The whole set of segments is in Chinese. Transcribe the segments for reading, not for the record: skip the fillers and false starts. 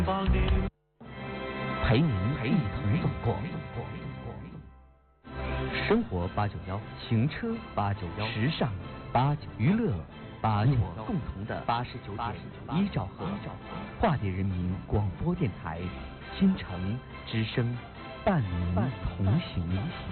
陪您一同走过生活891，行车891，时尚891，娱乐891，共同的89.1兆赫，化蝶人民广播电台，新城之声，伴您同行。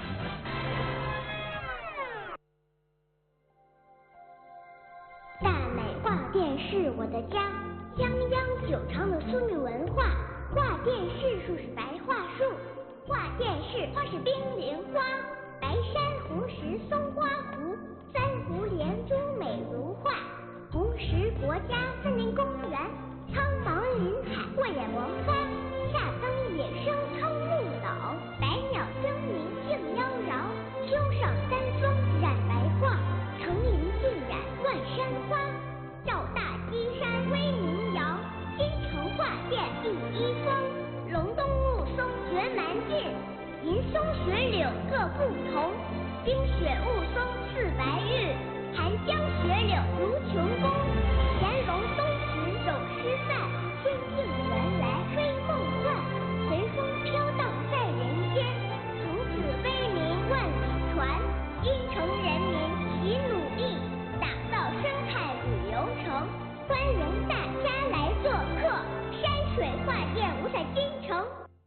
大美画店是我的家，泱泱久长的苏闽文化。画店是树是白桦树，画店是花是冰莲花，白山红石松花湖，三湖连珠美如画，红石国家森林公园，苍茫林海过眼王发，夏灯野生苍木岛，百鸟争鸣竞妖娆，秋上丹枫染白桦，层林尽染万山花，赵大基山威名扬，京城画店第一峰，隆冬雾凇绝蛮劲，银松雪柳各不同，冰雪雾凇似白玉，寒江雪柳如琼宫，乾隆东池走诗范，天境原来吹梦幻，随风飘荡在人间，从此威名万里传，京城人民齐努力，打造生态旅游城，欢迎大家来做客，山水画店无在京城。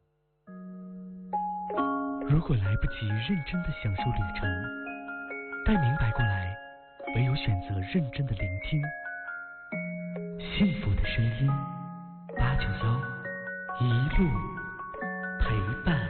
如果来不及认真的享受旅程，待明白过来，唯有选择认真的聆听。幸福的声音，891，一路陪伴。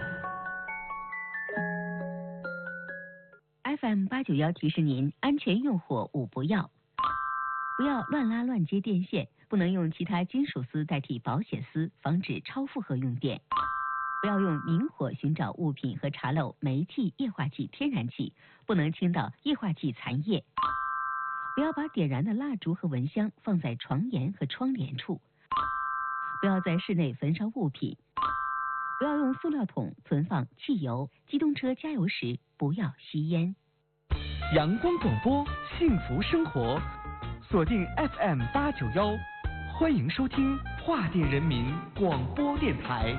FM 891提示您：安全用火勿不要，不要乱拉乱接电线，不能用其他金属丝代替保险丝，防止超负荷用电。不要用明火寻找物品和查漏煤气、液化气、天然气，不能倾倒液化气残液。不要把点燃的蜡烛和蚊香放在床沿和窗帘处。不要在室内焚烧物品。不要用塑料桶存放汽油，机动车加油时不要吸烟。 阳光广播，幸福生活，锁定 FM 891，欢迎收听画店人民广播电台。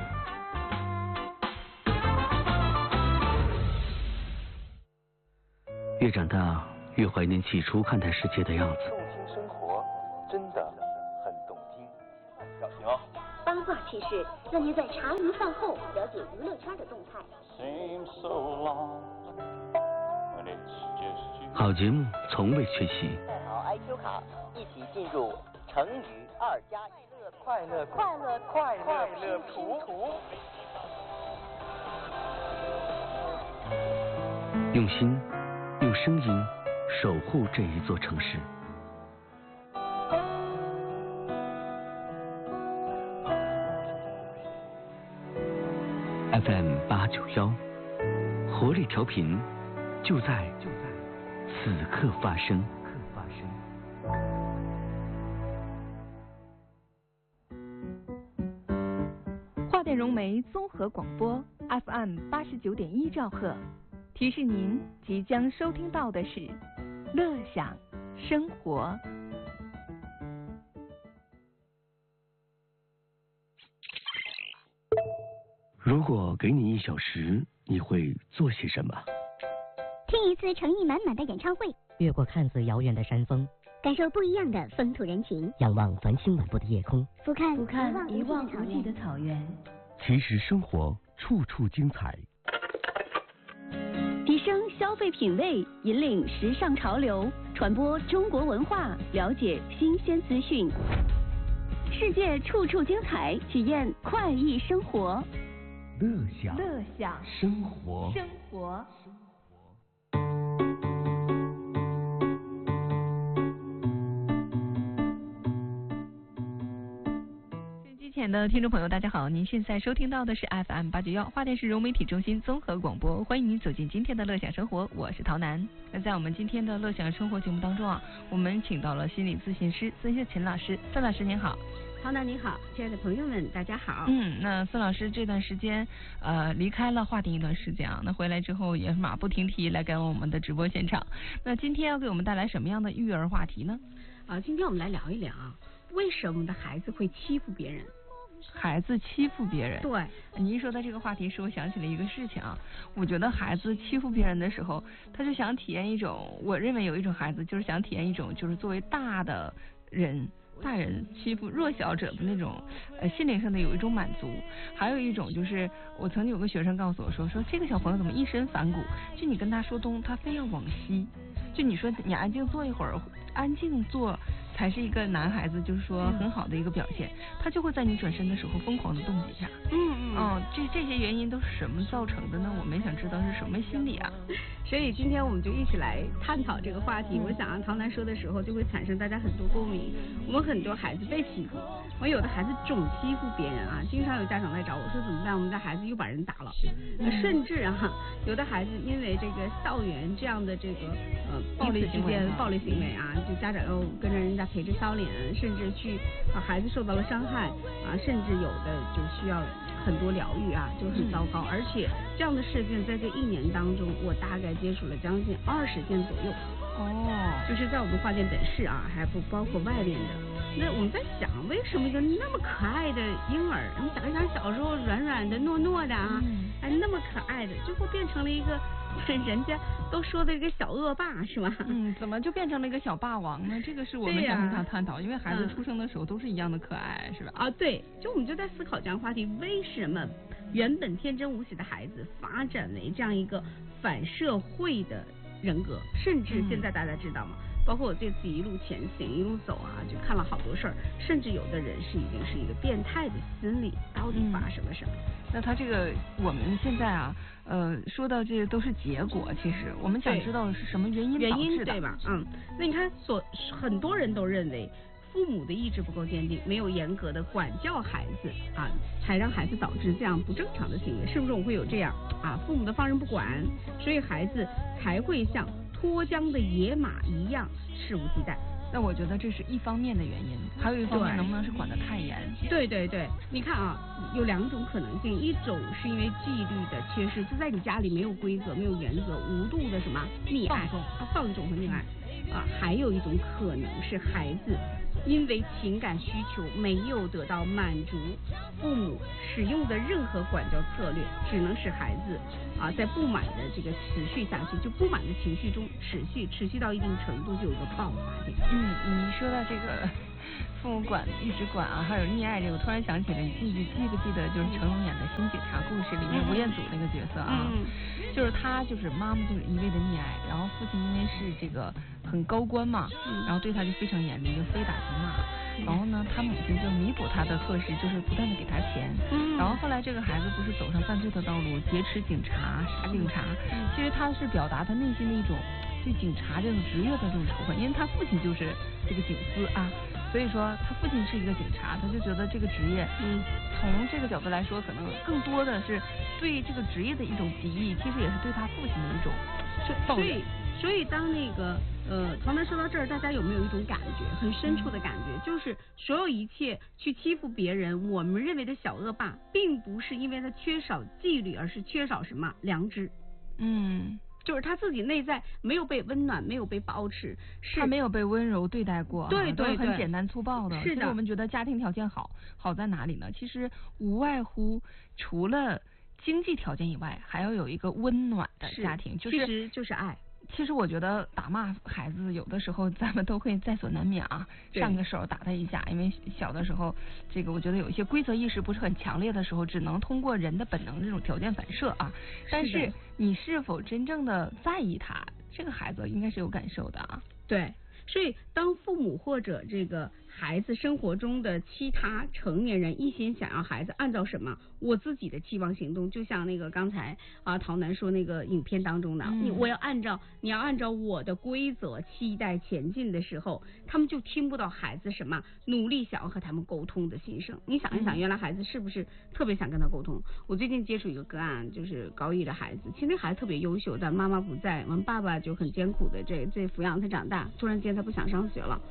越长大，越怀念起初看待世界的样子。 动听生活，真的很动听。小熊， 八卦趣事，让您在茶余饭后了解娱乐圈的动态。 好节目从未缺席。 带好 IQ 卡，一起进入成语2+1快乐拼图。 用心，用声音守护这一座城市。FM 891，活力调频，就在此刻发生。 画店融媒综合广播 FM 89.1兆赫，提示您即将收听到的是乐享生活。 如果给你1小时，你会做些什么？ 听一次诚意满满的演唱会， 越过看似遥远的山峰， 感受不一样的风土人情， 仰望繁星满布的夜空， 俯瞰一望无际的草原。 其实生活处处精彩， 提升消费品味，引领时尚潮流，传播中国文化，了解新鲜资讯。世界处处精彩，体验快意生活。 乐享生活。 机前的听众朋友，大家好，您现在收听到的是 FM 891花电视融媒体中心综合广播，欢迎您走进今天的乐享生活，我是陶楠。那在我们今天的乐享生活节目当中啊，我们请到了心理咨询师孙秀琴老师。孙老师您好。 陶楠你好，亲爱的朋友们大家好。 那孙老师这段时间离开了画店一段时间啊，那回来之后也马不停蹄来赶我们的直播现场。那今天要给我们带来什么样的育儿话题呢？ 今天我们来聊一聊为什么我们的孩子会欺负别人。 孩子欺负别人。 对， 你一说到这个话题，使我想起了一个事情啊。我觉得孩子欺负别人的时候，他就想体验一种，我认为有一种孩子就是想体验一种，就是作为大人欺负弱小者的那种心灵上的有一种满足。还有一种就是我曾经有个学生告诉我说这个小朋友怎么一身反骨，就你跟他说东他非要往西，就你说你安静坐一会儿，安静坐才是一个男孩子就是说很好的一个表现，他就会在你转身的时候疯狂的动几下。这些原因都是什么造成的呢？我们想知道是什么心理啊。 所以今天我们就一起来探讨这个话题。我想唐楠说的时候就会产生大家很多共鸣。我们很多孩子被欺负，有的孩子总欺负别人啊，经常有家长来找我说怎么办，我们家孩子又把人打了。甚至有的孩子因为这个校园这样的这个彼此之间暴力行为啊，就家长要跟着人家赔着笑脸，甚至去孩子受到了伤害啊，甚至有的就需要很多疗愈啊，就很糟糕。而且这样的事件在这1年当中，我大概接触了将近20件左右。就是在我们画店本市啊，还不包括外面的。那我们在想，为什么一个那么可爱的婴儿，你想一想小时候软软的糯糯的啊，还那么可爱的，最后变成了一个人家都说的一个小恶霸，是吧？ 怎么就变成了一个小霸王呢？这个是我们想跟他探讨，因为孩子出生的时候都是一样的可爱，是吧？ 对，就我们就在思考这样的话题，为什么原本天真无邪的孩子发展为这样一个反社会的人格，甚至现在大家知道吗？包括我这次一路前行一路走啊，就看了好多事儿，甚至有的人已经是一个变态的心理，到底发生了什么？ 那他这个我们现在啊，说到这都是结果，其实我们想知道的是什么原因导致的， 对吧？那你看很多人都认为父母的意志不够坚定，没有严格的管教孩子啊，才让孩子导致这样不正常的行为，是不是？我们会有这样啊，父母的放任不管，所以孩子才会像脱缰的野马一样肆无忌惮。 那我觉得这是一方面的原因，还有一方面能不能是管得太严？ 对，你看啊，有2种可能性，一种是因为纪律的缺失，就在你家里没有规则、没有原则，无度的什么溺爱、放纵和溺爱啊，还有一种可能是孩子因为情感需求没有得到满足，父母使用的任何管教策略只能使孩子在不满的这个持续下去，就不满的情绪中持续到一定程度就有一个爆发点。 你说到这个父母一直管啊，还有溺爱这个，我突然想起了，你记不记得就是成龙演的《新警察故事》里面吴彦祖那个角色啊，就是他就是妈妈就是一味的溺爱，然后父亲因为是这个很高官嘛，然后对他就非常严厉，就非打即骂。然后呢，他母亲就弥补他的错失，就是不断的给他钱。然后后来这个孩子不是走上犯罪的道路，劫持警察、杀警察。其实他是表达他内心的一种对警察这种职业的这种仇恨，因为他父亲就是这个警司啊，所以说他父亲是一个警察，他就觉得这个职业，从这个角度来说，可能更多的是对这个职业的一种敌意，其实也是对他父亲的一种抱怨。 所以当那个唐楠说到这儿，大家有没有一种感觉，很深处的感觉，就是所有一切去欺负别人，我们认为的小恶霸，并不是因为他缺少纪律，而是缺少什么良知。就是他自己内在没有被温暖，没有被保持， 他没有被温柔对待过， 对， 都很简单粗暴的。 是的。 其实我们觉得家庭条件好在哪里呢？其实无外乎除了经济条件以外，还要有一个温暖的家庭， 其实就是爱。 其实我觉得打骂孩子有的时候咱们都会在所难免啊，上个手打他一下，因为小的时候这个我觉得有一些规则意识不是很强烈的时候，只能通过人的本能这种条件反射啊。但是你是否真正的在意他，这个孩子应该是有感受的啊。 对，所以当父母或者这个孩子生活中的其他成年人一心想要孩子按照什么我自己的期望行动，就像那个刚才陶楠说那个影片当中的，你要按照我的规则期待前进的时候，他们就听不到孩子什么努力想要和他们沟通的心声。你想一想，原来孩子是不是特别想跟他沟通？我最近接触一个个案，就是高1的孩子，其实那孩子特别优秀，但妈妈不在，我们爸爸就很艰苦的这抚养他长大，突然间他不想上学了。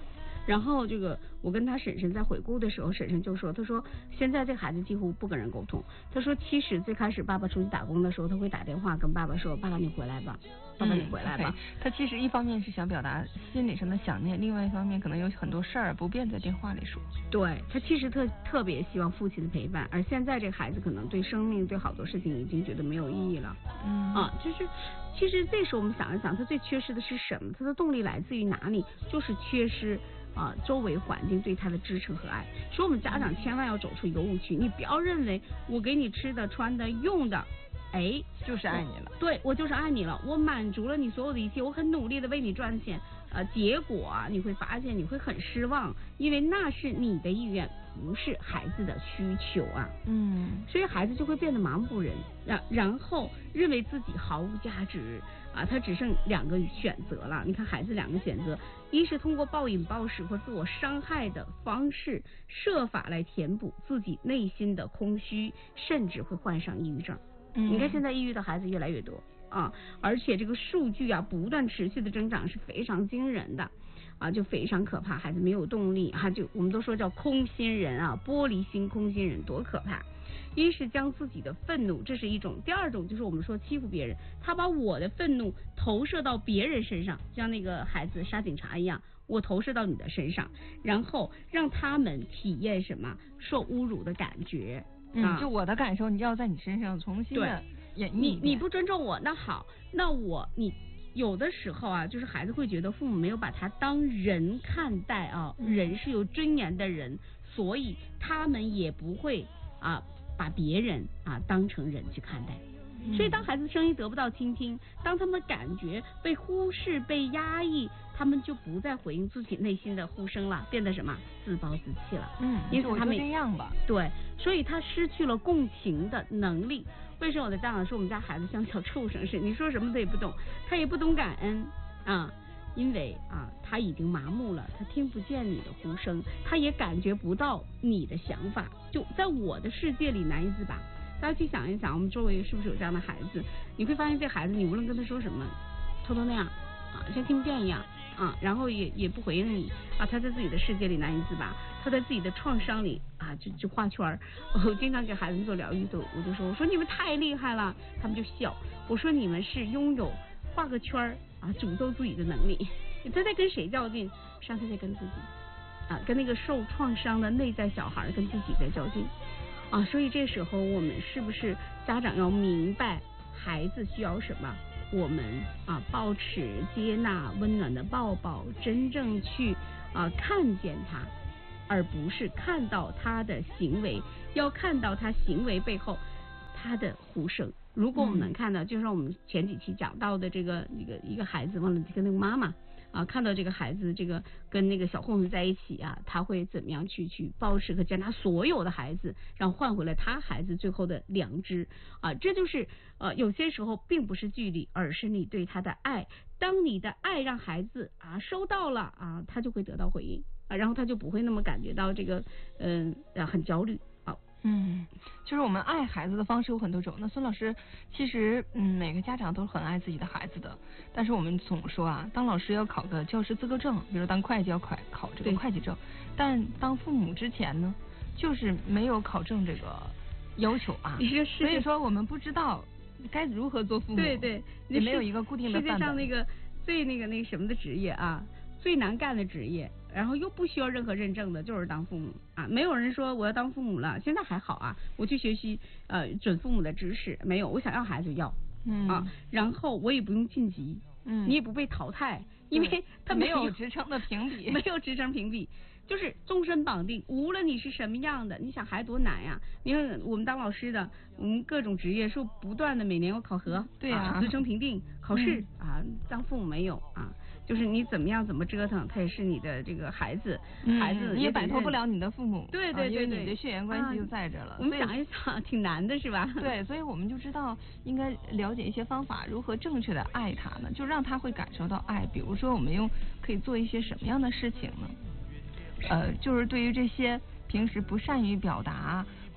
然后这个我跟他婶婶在回顾的时候，婶婶就说，他说现在这孩子几乎不跟人沟通。他说其实最开始爸爸出去打工的时候，他会打电话跟爸爸说，爸爸你回来吧，爸爸你回来吧。 他其实一方面是想表达心理上的想念，另外一方面可能有很多事儿不便在电话里说。 对，他其实特别希望父亲的陪伴，而现在这个孩子可能对生命对好多事情已经觉得没有意义了。就是其实这时候我们想一想，他最缺失的是什么？他的动力来自于哪里？就是缺失周围环境对他的支撑和爱。所以我们家长千万要走出一个误区，你不要认为我给你吃的穿的用的， 就是爱你了。 对，我就是爱你了，我满足了你所有的一切，我很努力的为你赚钱，结果你会发现你会很失望，因为那是你的意愿，不是孩子的需求啊。所以孩子就会变得麻木不仁，然后认为自己毫无价值他只剩2个选择了。你看孩子2个选择，一是通过暴饮暴食或自我伤害的方式设法来填补自己内心的空虚，甚至会患上抑郁症。你看现在抑郁的孩子越来越多而且这个数据不断持续的增长是非常惊人的就非常可怕。孩子没有动力就我们都说叫空心人玻璃心空心人，多可怕。一是将自己的愤怒，这是一种；第二种就是我们说欺负别人，他把我的愤怒投射到别人身上，像那个孩子杀警察一样，我投射到你的身上，然后让他们体验什么受侮辱的感觉。 就我的感受，你要在你身上重新的演绎。 你不尊重我，那好，那你有的时候就是孩子会觉得父母没有把他当人看待人是有尊严的人，所以他们也不会把别人当成人去看待。所以当孩子声音得不到倾听，当他们感觉被忽视被压抑，他们就不再回应自己内心的呼声了，变得什么自暴自弃了。因此他们这样吧。 对，所以他失去了共情的能力。为什么我的家长说我们家孩子像小畜生似的，你说什么他也不懂，他也不懂感恩因为他已经麻木了，他听不见你的呼声，他也感觉不到你的想法，就在我的世界里难以自拔。大家去想一想，我们周围是不是有这样的孩子？你会发现这孩子，你无论跟他说什么，偷偷那样像听不见一样然后也不回应你他在自己的世界里难以自拔，他在自己的创伤里就画圈。我经常给孩子做疗愈的，我说你们太厉害了，他们就笑。我说你们是拥有画个圈诅咒自己的能力。他在跟谁较劲？实际上他在跟自己跟那个受创伤的内在小孩跟自己在较劲所以这时候我们是不是家长要明白孩子需要什么？我们保持接纳温暖的抱抱，真正去看见他，而不是看到他的行为，要看到他行为背后他的呼声。如果我们能看到，就像我们前几期讲到的这个一个孩子忘了跟那个妈妈看到这个孩子这个跟那个小混混在一起他会怎么样去保持和接纳所有的孩子，然后换回了他孩子最后的良知这就是有些时候并不是距离，而是你对他的爱。当你的爱让孩子收到了他就会得到回应然后他就不会那么感觉到这个很焦虑就是我们爱孩子的方式有很多种。那孙老师，其实每个家长都是很爱自己的孩子的，但是我们总说当老师要考个教师资格证，比如当会计要考这个会计证，但当父母之前呢，就是没有考证这个要求所以说我们不知道该如何做父母。 对， 也没有一个固定的范本。 世界上那个最那个什么的职业最难干的职业，然后又不需要任何认证的，就是当父母没有人说我要当父母了，现在还好我去学习准父母的知识，没有，我想要孩子要然后我也不用晋级你也不被淘汰，因为他没有职称的评比， 没有职称评比，就是终身绑定，无论你是什么样的，你想孩子多难呀！你看我们当老师的，我们各种职业是不断的每年有考核， 对职称评定考试当父母没有就是你怎么折腾，他也是你的这个孩子，孩子你也摆脱不了你的父母， 对， 因为你的血缘关系就在这了。 我们想一想，挺难的是吧？ 对，所以我们就知道应该了解一些方法，如何正确的爱他呢？就让他会感受到爱。比如说，我们可以做一些什么样的事情呢？就是对于这些平时不善于表达，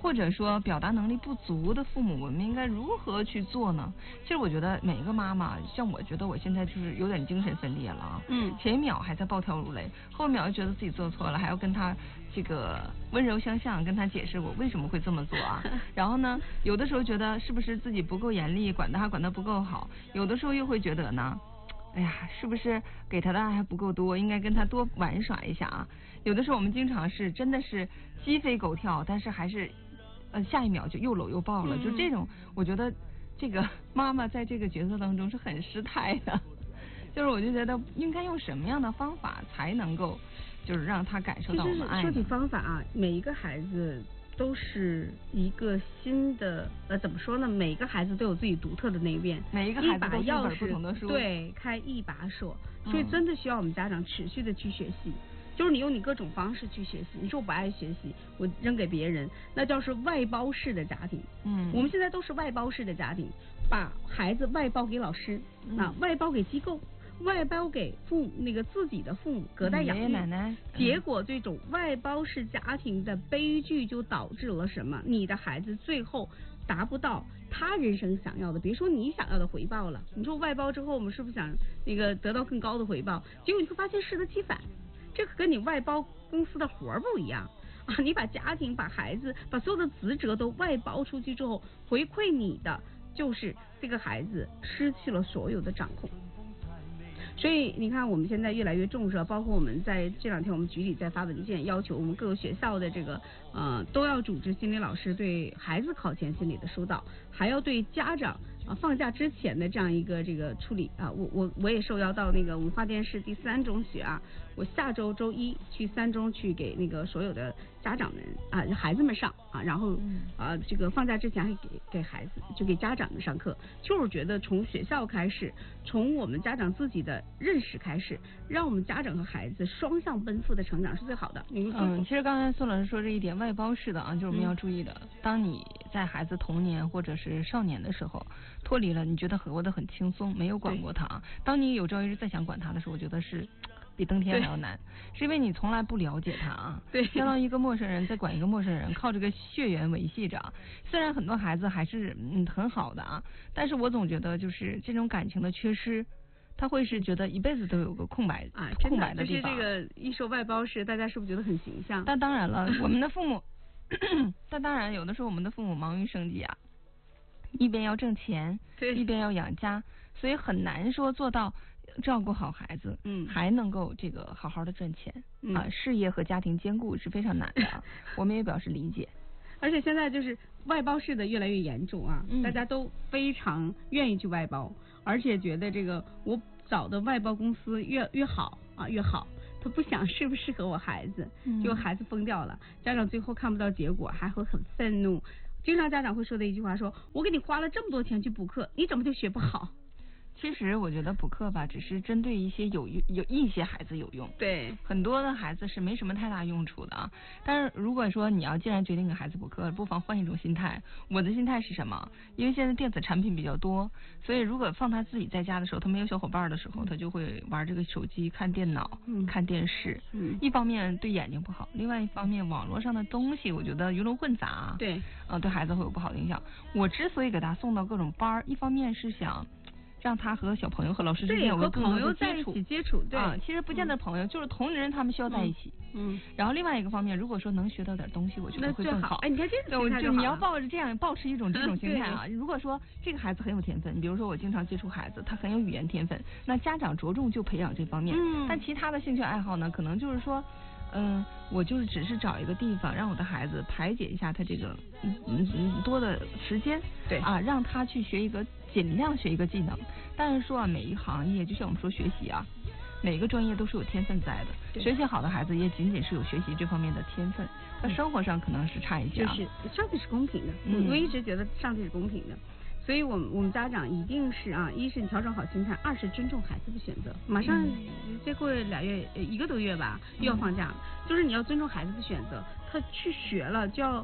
或者说表达能力不足的父母，我们应该如何去做呢？其实我觉得每个妈妈，像我觉得我现在就是有点精神分裂了啊。前一秒还在暴跳如雷，后一秒又觉得自己做错了，还要跟他这个温柔相向，跟他解释我为什么会这么做啊。然后呢，有的时候觉得是不是自己不够严厉，管得不够好，有的时候又会觉得呢，哎呀，是不是给他的爱还不够多，应该跟他多玩耍一下啊。有的时候我们经常是真的是鸡飞狗跳，但是还是下一秒就又搂又抱了，就这种我觉得这个妈妈在这个角色当中是很失态的。就是我就觉得应该用什么样的方法才能够就是让他感受到我们爱呢？ 说起方法啊，每一个孩子都是一个新的怎么说呢？每一个孩子都有自己独特的那一面， 每一个孩子都是一把本不同的书， 对，开一把锁，所以真的需要我们家长持续的去学习。就是你用你各种方式去学习，你说我不爱学习，我扔给别人，那叫是外包式的家庭。我们现在都是外包式的家庭，把孩子外包给老师，外包给机构，外包给自己的父母隔代养育， 爷爷奶奶。 结果这种外包式家庭的悲剧就导致了什么？你的孩子最后达不到他人生想要的，别说你想要的回报了。你说外包之后，我们是不是想得到更高的回报？结果你会发现适得其反。这个跟你外包公司的活儿不一样啊！你把家庭、把孩子、把所有的职责都外包出去之后，回馈你的就是这个孩子失去了所有的掌控。所以你看，我们现在越来越重视，包括我们在这2天，我们局里在发文件，要求我们各个学校的这个都要组织心理老师对孩子考前心理的疏导，还要对家长放假之前的这样一个这个处理啊。我也受邀到我们华电市第3中学啊，我下周周一去3中去给所有的家长们孩子们上啊，然后这个放假之前还给孩子就给家长们上课，就是觉得从学校开始，从我们家长自己的认识开始，让我们家长和孩子双向奔赴的成长是最好的。 其实刚才宋老师说这一点外包式的啊，就是我们要注意的。当你在孩子童年或者是少年的时候脱离了，你觉得活得很轻松，没有管过他。当你有朝一日再想管他的时候，我觉得是比登天还要难，是因为你从来不了解他啊。 对， 相当于一个陌生人在管一个陌生人，靠这个血缘维系着。虽然很多孩子还是很好的啊，但是我总觉得就是这种感情的缺失，他会是觉得一辈子都有个空白啊，空白的地方。 就是这个一说外包式，大家是不是觉得很形象？ 但当然了，我们的父母，但当然有的时候我们的父母忙于生计啊，一边要挣钱，一边要养家，所以很难说做到照顾好孩子，还能够这个好好的赚钱啊，事业和家庭兼顾是非常难的啊。我们也表示理解。 而且现在就是外包式的越来越严重啊，大家都非常愿意去外包，而且觉得这个我找的外包公司越好啊越好，他不想适不适合我孩子，结果孩子疯掉了，家长最后看不到结果，还会很愤怒。经常家长会说的一句话说，我给你花了这么多钱去补课，你怎么就学不好？ 其实我觉得补课吧，只是针对一些有一些孩子有用， 对， 很多的孩子是没什么太大用处的啊。但是如果说你要既然决定给孩子补课，不妨换一种心态。我的心态是什么？因为现在电子产品比较多，所以如果放他自己在家的时候，他没有小伙伴的时候，他就会玩这个手机、看电脑、看电视。一方面对眼睛不好，另外一方面网络上的东西，我觉得鱼龙混杂， 对， 对孩子会有不好的影响。我之所以给他送到各种班，一方面是想让他和小朋友和老师之间有个更多的接触，对啊，其实不见得朋友，就是同龄人他们需要在一起。然后另外一个方面，如果说能学到点东西，我觉得会更好。 哎，你看这个心态就好了。 你要保持一种这种心态啊。如果说这个孩子很有天分，比如说我经常接触孩子，他很有语言天分，那家长着重就培养这方面。但其他的兴趣爱好呢，可能就是说，我就是只是找一个地方，让我的孩子排解一下他这个多的时间， 对啊，让他去尽量学一个技能。但是说每一行业，就像我们说学习啊，每个专业都是有天分在的。学习好的孩子也仅仅是有学习这方面的天分，在生活上可能是差一些。 就是上帝是公平的，我一直觉得上帝是公平的。所以我们家长一定是一是你调整好心态，二是尊重孩子的选择。马上再过2月1个多月吧，又要放假了，就是你要尊重孩子的选择，他去学了就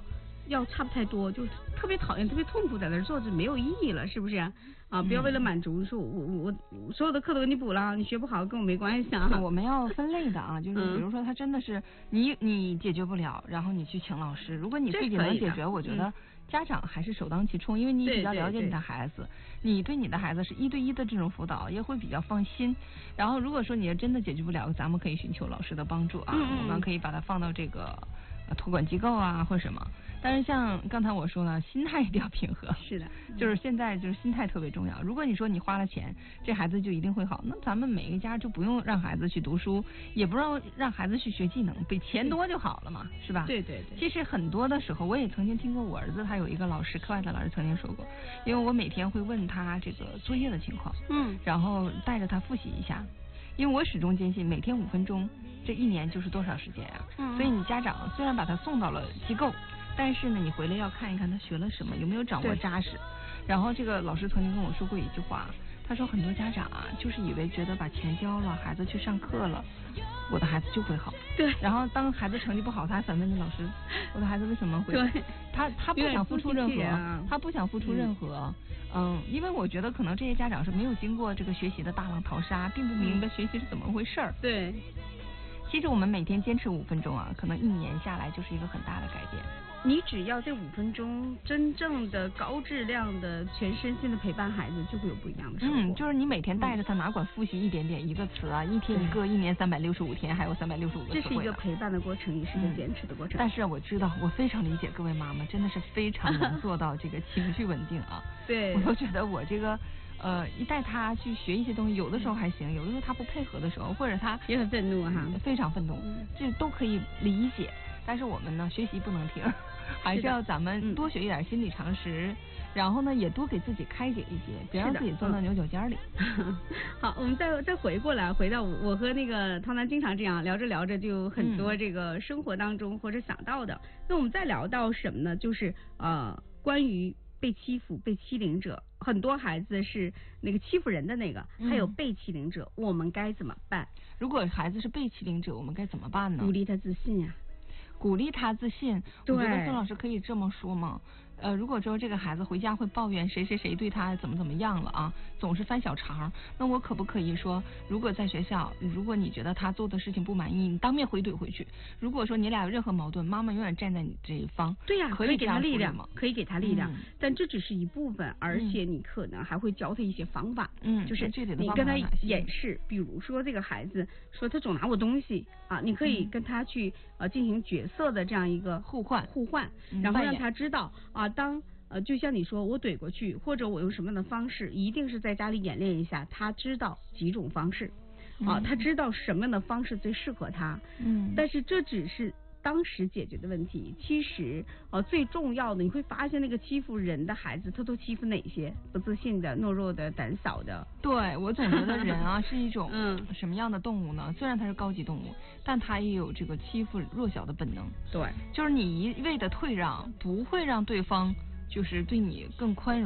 要差不太多，就特别讨厌、特别痛苦在那儿坐着没有意义了，是不是啊？不要为了满足说我所有的课都给你补了，你学不好跟我没关系啊。 我们要分类的啊，就是比如说他真的是你解决不了，然后你去请老师，如果你自己能解决，我觉得家长还是首当其冲，因为你比较了解你的孩子，你对你的孩子是1对1的这种辅导也会比较放心。然后如果说你真的解决不了，咱们可以寻求老师的帮助啊，我们可以把它放到这个托管机构啊或者什么。但是像刚才我说了，心态一定要平和。 是的， 就是现在就是心态特别重要。如果你说你花了钱，这孩子就一定会好，那咱们每一个家就不用让孩子去读书，也不让孩子去学技能，比钱多就好了嘛，是吧？ 对对对。 其实很多的时候，我也曾经听过我儿子，他有一个老师，课外的老师曾经说过，因为我每天会问他这个作业的情况，然后带着他复习一下。因为我始终坚信每天5分钟，这1年就是多少时间啊？所以你家长虽然把他送到了机构，但是呢，你回来要看一看他学了什么，有没有掌握扎实。然后这个老师曾经跟我说过一句话，他说很多家长啊，就是以为觉得把钱交了，孩子去上课了，我的孩子就会好。 对。 然后当孩子成绩不好，他还反问那老师，我的孩子为什么会？ 对。 他不想付出任何，他不想付出任何。因为我觉得可能这些家长是没有经过这个学习的大浪淘沙，并不明白学习是怎么回事儿。 对。 其实我们每天坚持5分钟啊，可能1年下来就是一个很大的改变。 你只要这5分钟真正的高质量的全身心的陪伴孩子，就会有不一样的收获。 就是你每天带着他，哪管复习一点点一个词啊，1天1个，1年365天，还有365个词汇。 这是一个陪伴的过程，也是一个坚持的过程。 但是我知道，我非常理解各位妈妈，真的是非常能做到这个情绪稳定啊。 对。 我都觉得我这个。一带他去学一些东西，有的时候还行，有的时候他不配合的时候，或者他也很愤怒哈， 非常愤怒，这都可以理解。但是我们呢，学习不能停，还是要咱们多学一点心理常识，然后呢，也多给自己开解一些，别让自己钻到牛角尖里。 好，我们再回过来，回到我和那个涛南经常这样聊着聊着，就很多这个生活当中或者想到的。那我们再聊到什么呢？就是关于被欺负、被欺凌者。很多孩子是那个欺负人的那个，还有被欺凌者，我们该怎么办？ 如果孩子是被欺凌者，我们该怎么办呢？ 鼓励他自信呀， 鼓励他自信。我觉得宋老师可以这么说吗？如果说这个孩子回家会抱怨谁谁谁对他怎么样了啊，总是翻小肠，那我可不可以说，如果在学校，如果你觉得他做的事情不满意，你当面回怼回去。如果说你俩有任何矛盾，妈妈永远站在你这一方。 对呀，可以给他力量吗？ 可以给他力量，但这只是一部分，而且你可能还会教他一些方法。就是你跟他演示，比如说这个孩子说他总拿我东西啊，你可以跟他去进行角色的这样一个互换，然后让他知道啊。就像你说我怼过去，或者我用什么样的方式，一定是在家里演练一下，他知道几种方式，他知道什么样的方式最适合他。但是这只是当时解决的问题，其实最重要的，你会发现那个欺负人的孩子，他都欺负哪些？不自信的、懦弱的、胆小的。 对，我总觉得人啊是一种什么样的动物呢？虽然它是高级动物，但它也有这个欺负弱小的本能。 对， 就是你一味的退让，不会让对方就是对你更宽容。